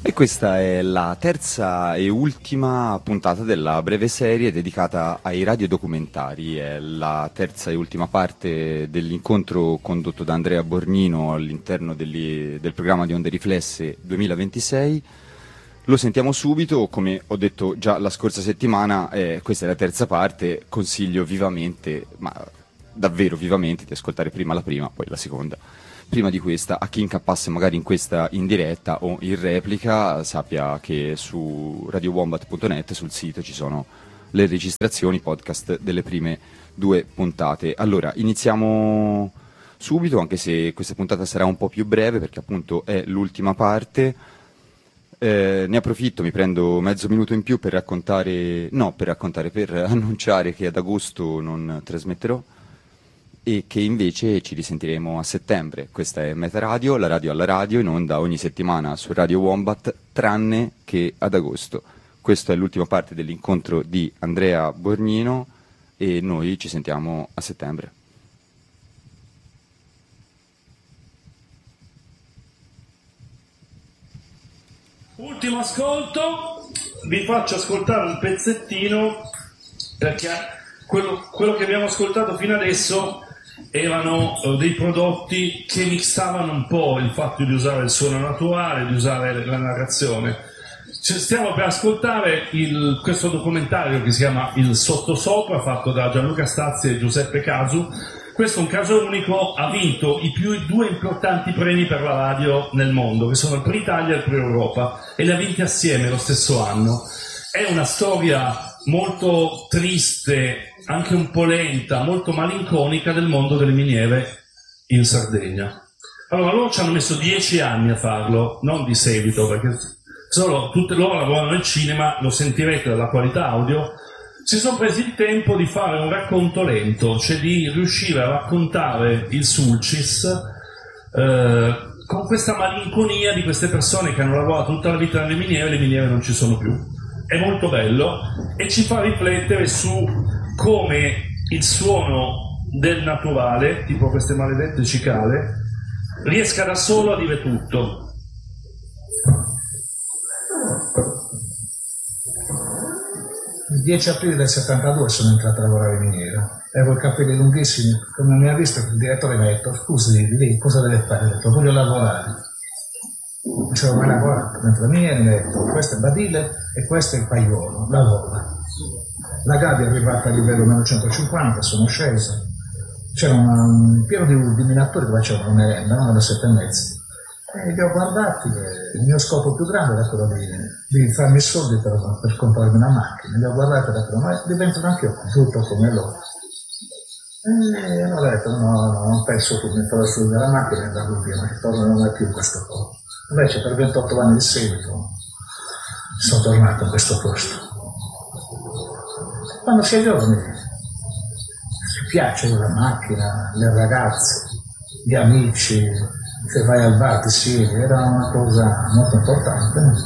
E questa è la terza e ultima puntata della breve serie dedicata ai radiodocumentari. È la terza e ultima parte dell'incontro condotto da Andrea Bornino all'interno del programma di Onde Riflesse 2026. Lo sentiamo subito, come ho detto già la scorsa settimana, questa è la terza parte. Consiglio vivamente, ma davvero vivamente, di ascoltare prima la prima, poi la seconda. Prima di questa, a chi incappasse magari in questa in diretta o in replica, sappia che su radiowombat.net, sul sito, ci sono le registrazioni podcast delle prime due puntate. Allora, iniziamo subito, anche se questa puntata sarà un po' più breve, perché appunto è l'ultima parte. Ne approfitto, mi prendo mezzo minuto in più per annunciare che ad agosto non trasmetterò, e che invece ci risentiremo a settembre. Questa è Meta Radio, la radio alla radio, in onda ogni settimana su Radio Wombat, tranne che ad agosto. Questa è l'ultima parte dell'incontro di Andrea Bornino e noi ci sentiamo a settembre. Ultimo ascolto, vi faccio ascoltare un pezzettino, perché quello che abbiamo ascoltato fino adesso erano dei prodotti che mixavano un po' il fatto di usare il suono naturale, di usare la narrazione. Stiamo per ascoltare questo documentario che si chiama Il Sottosopra, fatto da Gianluca Stazzi e Giuseppe Casu. Questo è un caso unico, ha vinto i due importanti premi per la radio nel mondo, che sono il Pre Italia e il Pre Europa, e li ha vinti assieme lo stesso anno. È una storia molto triste, anche un po' lenta, molto malinconica del mondo delle miniere in Sardegna. Allora, loro ci hanno messo 10 anni a farlo, non di seguito, perché tutte loro lavorano nel cinema, lo sentirete dalla qualità audio. Si sono presi il tempo di fare un racconto lento, cioè di riuscire a raccontare il Sulcis con questa malinconia di queste persone che hanno lavorato tutta la vita nelle miniere, e le miniere non ci sono più. È molto bello e ci fa riflettere su come il suono del naturale, tipo queste maledette cicale, riesca da solo a dire tutto. Il 10 aprile del 72 sono entrato a lavorare in miniera. Avevo i capelli lunghissimi, come mi ha visto il direttore mi ha detto: scusi, lei cosa deve fare? Ho detto: voglio lavorare. Non ci avevo mai lavorato dentro la miniera, mi ha detto: questo è il badile e questo è il paiolo, lavora. La gabbia è arrivata a livello meno 150, sono sceso. C'era un pieno di minatori che facevano merenda, no? Alle 7:30. E li ho guardati, e il mio scopo più grande era quello di farmi soldi per comprarmi una macchina. Li ho guardati e ho detto: ma divento anche io tutto come loro. E ho detto: no, non penso che mi farò soldi della macchina e andavo via, ma che torno non è più questo posto. Invece per 28 anni di seguito sono tornato a questo posto. Quando si è giovani ci piace la macchina, le ragazze, gli amici, se vai al bar ti siedi, era una cosa molto importante.